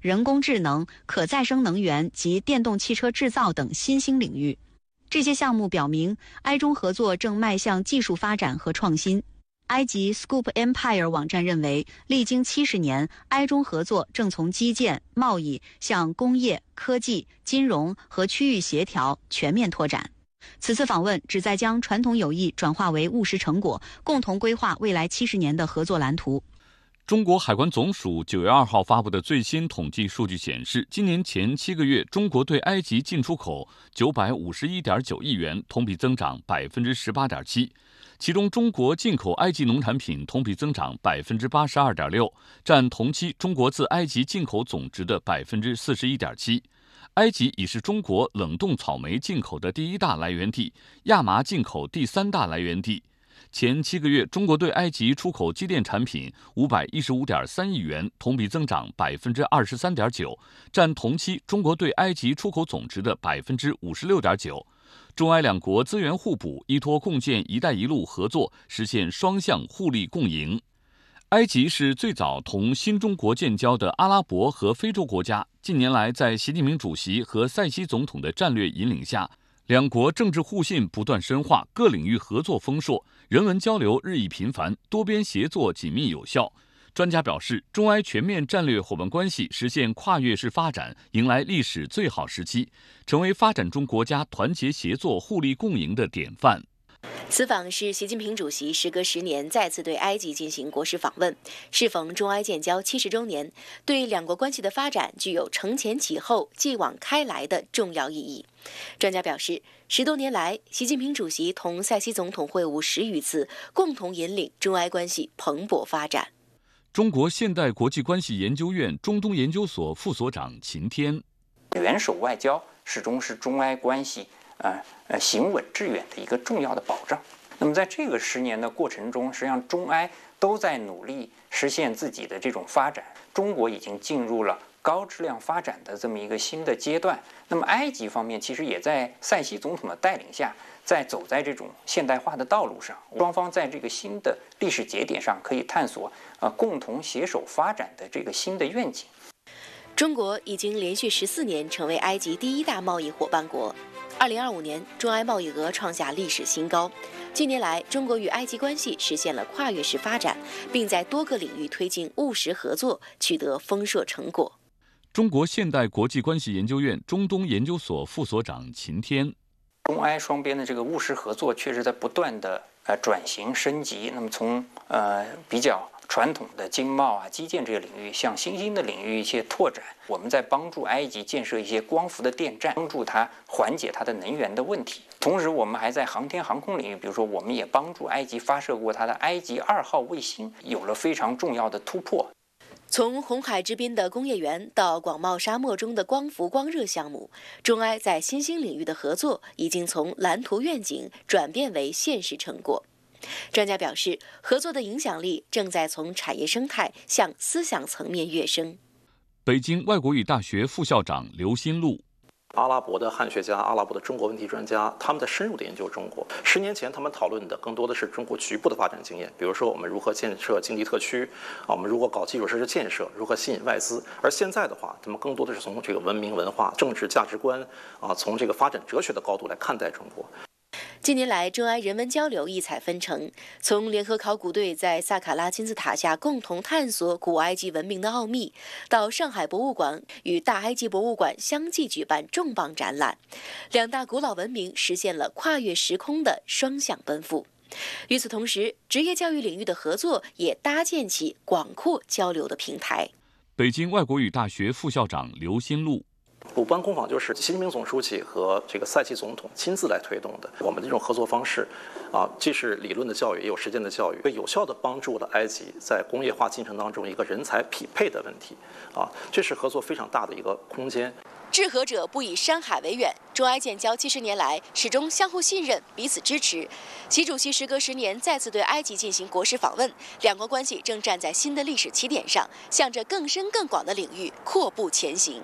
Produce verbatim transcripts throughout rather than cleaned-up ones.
人工智能、可再生能源及电动汽车制造等新兴领域。这些项目表明，埃中合作正迈向技术发展和创新。埃及 Scoop Empire 网站认为，历经七十年，埃中合作正从基建、贸易向工业、科技、金融和区域协调全面拓展。此次访问旨在将传统友谊转化为务实成果，共同规划未来七十年的合作蓝图。 中国海关总署九月二号发布的最新统计数据显示，今年前七个月，中国对埃及进出口九百五十一点九亿元，同比增长百分之十八点七。其中，中国进口埃及农产品同比增长百分之八十二点六，占同期中国自埃及进口总值的百分之四十一点七。埃及已是中国冷冻草莓进口的第一大来源地，亚麻进口第三大来源地。前七个月，中国对埃及出口机电产品五百一十五点三亿元，同比增长百分之二十三点九，占同期中国对埃及出口总值的百分之五十六点九。中埃两国资源互补，依托共建“一带一路”合作，实现双向互利共赢。埃及是最早同新中国建交的阿拉伯和非洲国家，近年来在习近平主席和塞西总统的战略引领下，两国政治互信不断深化，各领域合作丰硕，人文交流日益频繁，多边协作紧密有效。专家表示，中埃全面战略伙伴关系实现跨越式发展，迎来历史最好时期，成为发展中国家团结协作、互利共赢的典范。 此访是习近平主席时隔十年再次对埃及进行国事访问，适逢中埃建交七十周年，对两国关系的发展具有承前启后、继往开来的重要意义。专家表示，十多年来，习近平主席同塞西总统会晤十余次，共同引领中埃关系蓬勃发展。 中国现代国际关系研究院中东研究所副所长秦天， 元首外交始终是中埃关系呃呃行稳致远的一个重要的保障。那么在这个十年的过程中，实际上中埃都在努力实现自己的这种发展。中国已经进入了高质量发展的这么一个新的阶段。那么埃及方面其实也在塞西总统的带领下，在走在这种现代化的道路上。双方在这个新的历史节点上可以探索呃共同携手发展的这个新的愿景。 中国已经连续十四年成为埃及第一大贸易伙伴国。二零二五年，中埃贸易额创下历史新高。近年来，中国与埃及关系实现了跨越式发展，并在多个领域推进务实合作，取得丰硕成果。 中国现代国际关系研究院中东研究所副所长秦天， 中埃双边的这个务实合作确实在不断的呃转型升级。那么从呃比较传统的经贸啊、基建这个领域，向新兴的领域一些拓展。我们在帮助埃及建设一些光伏的电站，帮助它缓解它的能源的问题。同时，我们还在航天航空领域，比如说，我们也帮助埃及发射过它的埃及二号卫星，有了非常重要的突破。 从红海之滨的工业园到广袤沙漠中的光伏光热项目，中埃在新兴领域的合作已经从蓝图愿景转变为现实成果。专家表示，合作的影响力正在从产业生态向思想层面跃升。 北京外国语大学副校长刘新路， 阿拉伯的汉学家、阿拉伯的中国问题专家，他们在深入的研究中国。十年前，他们讨论的更多的是中国局部的发展经验，比如说我们如何建设经济特区，啊，我们如何搞基础设施建设，如何吸引外资。而现在的话，他们更多的是从这个文明、文化、政治价值观，啊，从这个发展哲学的高度来看待中国。 近年来，中埃人文交流异彩纷呈。从联合考古队在萨卡拉金字塔下共同探索古埃及文明的奥秘，到上海博物馆与大埃及博物馆相继举办重磅展览，两大古老文明实现了跨越时空的双向奔赴。与此同时，职业教育领域的合作也搭建起广阔交流的平台。 北京外国语大学副校长刘新路， 鲁班工坊就是习近平总书记和这个塞西总统亲自来推动的。我们这种合作方式，啊，既是理论的教育，也有实践的教育，有效地帮助了埃及在工业化进程当中一个人才匹配的问题，啊，这是合作非常大的一个空间。 治和者不以山海为远，中埃建交七十年来始终相互信任、彼此支持。习主席时隔十年再次对埃及进行国事访问，两国关系正站在新的历史起点上，向着更深更广的领域阔步前行。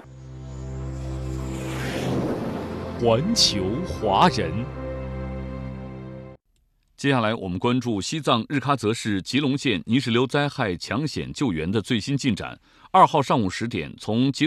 环球华人。接下来我们关注西藏日喀则市吉隆县泥石流灾害抢险救援的最新进展。二号上午十点，从吉